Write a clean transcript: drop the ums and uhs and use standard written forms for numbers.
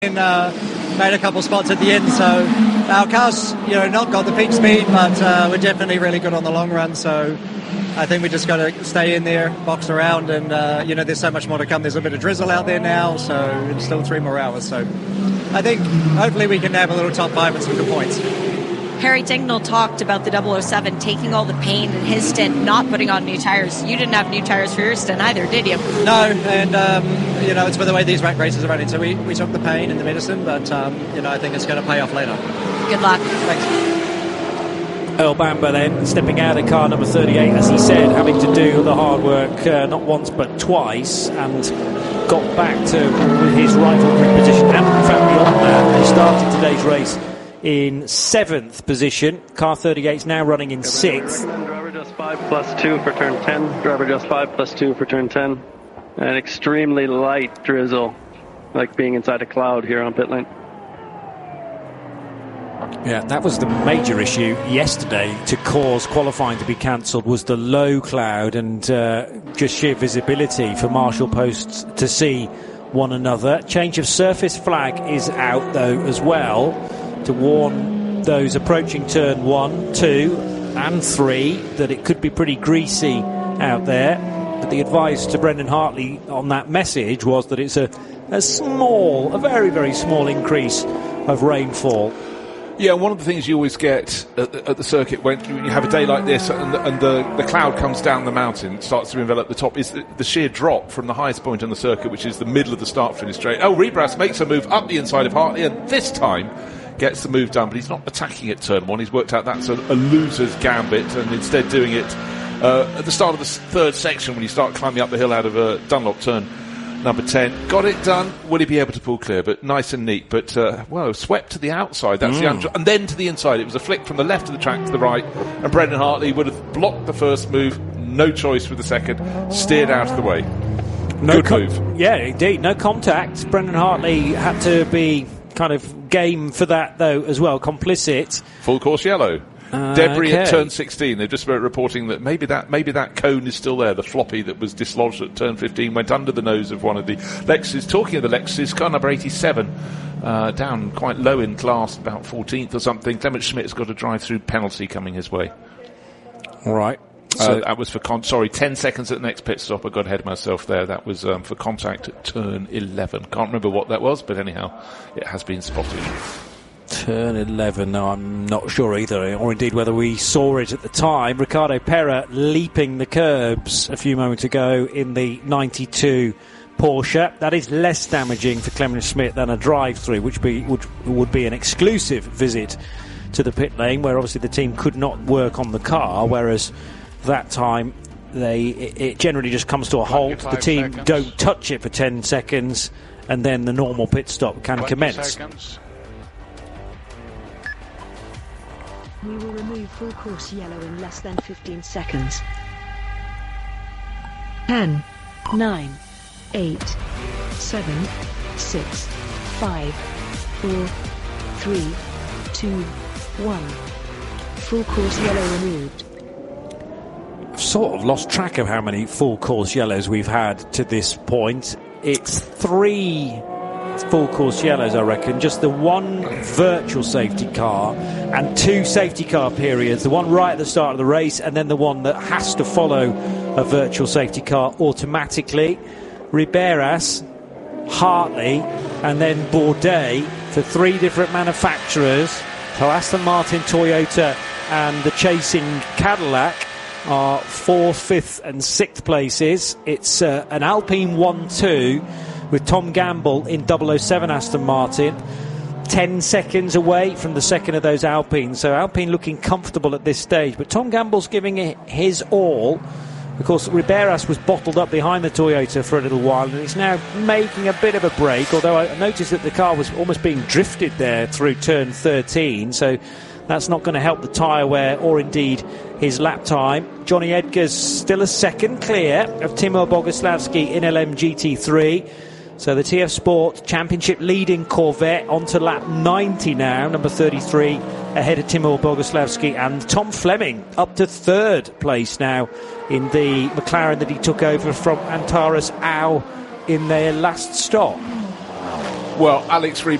And made a couple spots at the end, so our car's not got the peak speed, but we're definitely really good on the long run. So I think we just got to stay in there, box around, and there's so much more to come. There's a bit of drizzle out there now, so it's still 3 more hours. So I think hopefully we can have a little top 5 and some good points. Harry Tingnell talked about the 007 taking all the pain in his stint, not putting on new tires. You didn't have new tires for your stint either, did you? No, and it's for the way these races are running. So we took the pain and the medicine, but I think it's going to pay off later. Good luck. Thanks. Earl Bamber then stepping out of car number 38, as he said, having to do the hard work not once but twice, and got back to his rival grid position, and in fact beyond that. He started today's race in 7th position. Car 38 is now running in 6th. Driver just 5 plus 2 for turn 10. Driver just 5 plus 2 for turn 10. An extremely light drizzle, like being inside a cloud here on pit lane. Yeah, that was the major issue yesterday to cause qualifying to be cancelled, was the low cloud and just sheer visibility for marshal posts to see one another. Change of surface flag is out though as well, to warn those approaching turn 1, 2 and 3 that it could be pretty greasy out there. But the advice to Brendan Hartley on that message was that it's a very, very small increase of rainfall. Yeah, one of the things you always get at the circuit when you have a day like this and the cloud comes down the mountain, it starts to envelop the top, is the sheer drop from the highest point on the circuit, which is the middle of the start-finish straight. Rebras makes a move up the inside of Hartley, and this time gets the move done, but he's not attacking at turn 1. He's worked out that's a loser's gambit, and instead doing it at the start of the 3rd section when you start climbing up the hill out of Dunlop turn number 10. Got it done. Will he be able to pull clear? But nice and neat. But, swept to the outside. That's and then to the inside. It was a flick from the left of the track to the right, and Brendan Hartley would have blocked the first move. No choice with the second. Steered out of the way. Good move. Yeah, indeed. No contact. Brendan Hartley had to be kind of game for that, though, as well. Complicit. Full course yellow. Debris at turn 16. They're just reporting that maybe that cone is still there. The floppy that was dislodged at turn 15 went under the nose of one of the Lexuses. Talking of the Lexuses, car number 87, down quite low in class, about 14th or something. Clement Schmidt's got a drive-through penalty coming his way. All right. So that was for 10 seconds at the next pit stop. I got ahead of myself there. That was for contact at turn 11. Can't remember what that was, but anyhow, it has been spotted. Turn 11, no, I'm not sure either, or indeed whether we saw it at the time. Ricardo Pera leaping the curbs a few moments ago in the 92 Porsche. That is less damaging for Clement Schmidt than a drive-through, which would be an exclusive visit to the pit lane, where obviously the team could not work on the car, whereas that time it generally just comes to a halt. The team don't touch it for 10 seconds, and then the normal pit stop can commence. We will remove full course yellow in less than 15 seconds. 10, 9, 8, 7, 6, 5, 4, 3, 2, 1. Full course yellow removed. I've sort of lost track of how many full course yellows we've had to this point. It's 3 full course yellows, I reckon. Just the one virtual safety car and 2 safety car periods, the one right at the start of the race and then the one that has to follow a virtual safety car automatically. Riberas, Hartley and then Bourdais for 3 different manufacturers. So Aston Martin, Toyota and the chasing Cadillac are 4th, 5th and 6th places. It's an Alpine 1-2 with Tom Gamble in 007 Aston Martin, 10 seconds away from the second of those Alpines. So Alpine looking comfortable at this stage, but Tom Gamble's giving it his all. Of course, Riberas was bottled up behind the Toyota for a little while, and he's now making a bit of a break, although I noticed that the car was almost being drifted there through turn 13, so that's not going to help the tyre wear or indeed his lap time. Johnny Edgar's still a second clear of Timo Boguslavski in LM GT3. So the TF Sport Championship leading Corvette onto lap 90 now, number 33, ahead of Timo Boguslavski, and Tom Fleming up to 3rd place now in the McLaren that he took over from Antares Au in their last stop. Well, Alex Reed